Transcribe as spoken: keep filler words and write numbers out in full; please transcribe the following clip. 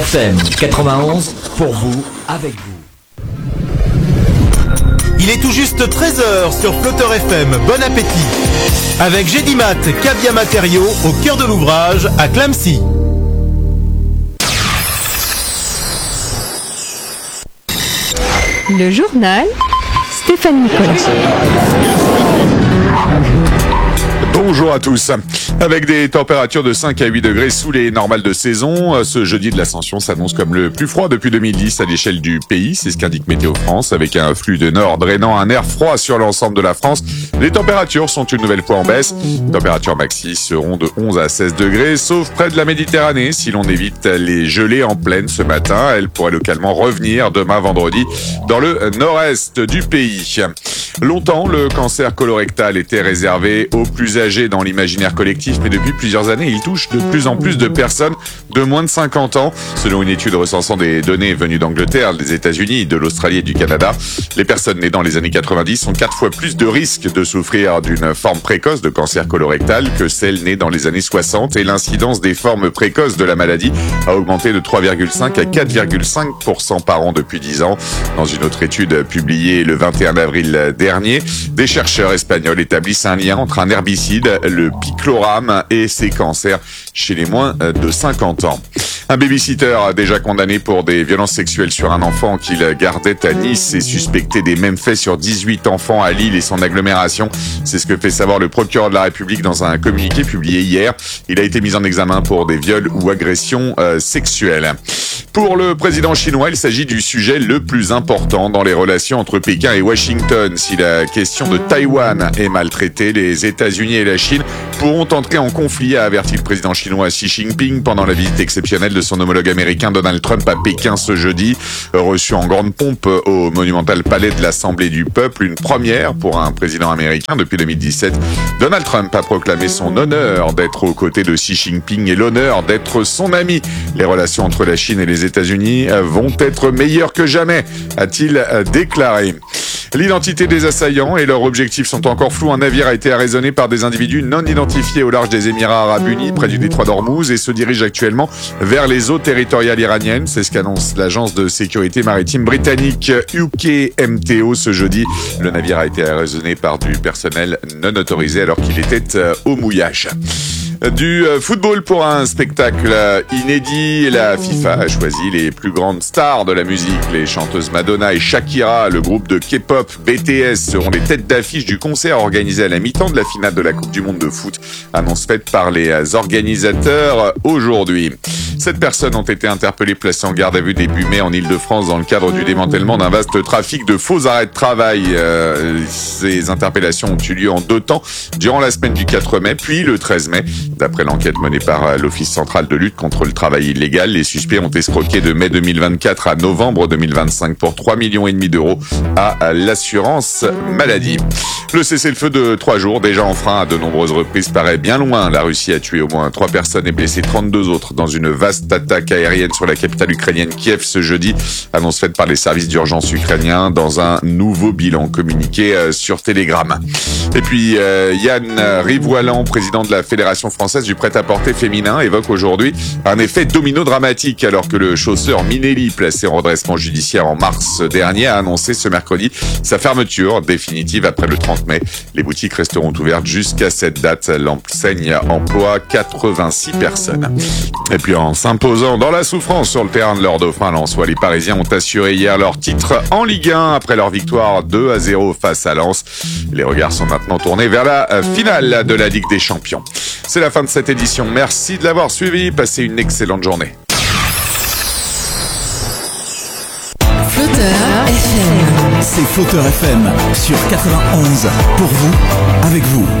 F M quatre-vingt-onze, pour vous, avec vous. Il est tout juste treize heures sur Flotter F M. Bon appétit. Avec Gédimat, Cavia Matériaux, au cœur de l'ouvrage, à Clamecy. Le journal, Stéphane Nicolas. Bonjour à tous. Avec des températures de cinq à huit degrés sous les normales de saison, ce jeudi de l'Ascension s'annonce comme le plus froid depuis deux mille dix à l'échelle du pays. C'est ce qu'indique Météo France. Avec un flux de nord drainant un air froid sur l'ensemble de la France, les températures sont une nouvelle fois en baisse. Les températures maxi seront de onze à seize degrés, sauf près de la Méditerranée. Si l'on évite les gelées en pleine ce matin, elles pourraient localement revenir demain vendredi dans le nord-est du pays. Longtemps, le cancer colorectal était réservé aux plus âgés dans l'imaginaire collectif, mais depuis plusieurs années, il touche de plus en plus de personnes de moins de cinquante ans. Selon une étude recensant des données venues d'Angleterre, des États-Unis, de l'Australie et du Canada, les personnes nées dans les années quatre-vingt-dix ont quatre fois plus de risques de souffrir d'une forme précoce de cancer colorectal que celles nées dans les années soixante, et l'incidence des formes précoces de la maladie a augmenté de trois virgule cinq à quatre virgule cinq pour cent par an depuis dix ans. Dans une autre étude publiée le vingt et un avril dernier, des chercheurs espagnols établissent un lien entre un herbicide, le picloram, et ces cancers chez les moins de cinquante ans. Un babysitter déjà condamné pour des violences sexuelles sur un enfant qu'il gardait à Nice et suspecté des mêmes faits sur dix-huit enfants à Lille et son agglomération. C'est ce que fait savoir le procureur de la République dans un communiqué publié hier. Il a été mis en examen pour des viols ou agressions euh, sexuelles. Pour le président chinois, il s'agit du sujet le plus important dans les relations entre Pékin et Washington. Si la question de Taïwan est maltraitée, les États-Unis et la Chine pourront entrer en conflit, a averti le président chinois Xi Jinping pendant la visite exceptionnelle de son homologue américain Donald Trump à Pékin ce jeudi. Reçu en grande pompe au monumental palais de l'Assemblée du peuple, une première pour un président américain depuis deux mille dix-sept. Donald Trump a proclamé son honneur d'être aux côtés de Xi Jinping et l'honneur d'être son ami. Les relations entre la Chine et les États-Unis vont être meilleures que jamais, a-t-il déclaré. L'identité des assaillants et leurs objectifs sont encore flous. Un navire a été arraisonné par des individus non identifiés au large des Émirats Arabes Unis, près du détroit d'Ormuz, et se dirige actuellement vers les eaux territoriales iraniennes. C'est ce qu'annonce l'agence de sécurité maritime britannique U K M T O ce jeudi. Le navire a été arraisonné par du personnel non autorisé alors qu'il était au mouillage. Du football pour un spectacle inédit, la FIFA a choisi les plus grandes stars de la musique. Les chanteuses Madonna et Shakira, le groupe de K-pop B T S seront les têtes d'affiche du concert organisé à la mi-temps de la finale de la Coupe du Monde de foot. Annonce faite par les organisateurs aujourd'hui. Sept personnes ont été interpellées, placées en garde à vue début mai en Ile-de-France dans le cadre du démantèlement d'un vaste trafic de faux arrêts de travail. Euh, ces interpellations ont eu lieu en deux temps, durant la semaine du quatre mai, puis le treize mai. D'après l'enquête menée par l'Office central de lutte contre le travail illégal, les suspects ont escroqué de mai deux mille vingt-quatre à novembre deux mille vingt-cinq pour trois virgule cinq millions d'euros à l'assurance maladie. Le cessez-le-feu de trois jours, déjà enfreint à de nombreuses reprises, paraît bien loin. La Russie a tué au moins trois personnes et blessé trente-deux autres dans une vaste attaque aérienne sur la capitale ukrainienne Kiev ce jeudi. Annonce faite par les services d'urgence ukrainiens dans un nouveau bilan communiqué sur Telegram. Et puis euh, Yann Rivoilan, président de la Fédération française du prêt-à-porter féminin, évoque aujourd'hui un effet domino dramatique alors que le chausseur Minelli, placé en redressement judiciaire en mars dernier, a annoncé ce mercredi sa fermeture définitive après le trente mai. Les boutiques resteront ouvertes jusqu'à cette date. L'enseigne emploie quatre-vingt-six personnes. Et puis en s'imposant dans la souffrance sur le terrain de leur dauphin lensois, les Parisiens ont assuré hier leur titre en Ligue un après leur victoire deux à zéro face à Lens. Les regards sont maintenant tournés vers la finale de la Ligue des Champions. C'est la fin de cette édition. Merci de l'avoir suivi. Passez une excellente journée. Flotter F M. C'est Flotter F M sur quatre-vingt-onze. Pour vous, avec vous.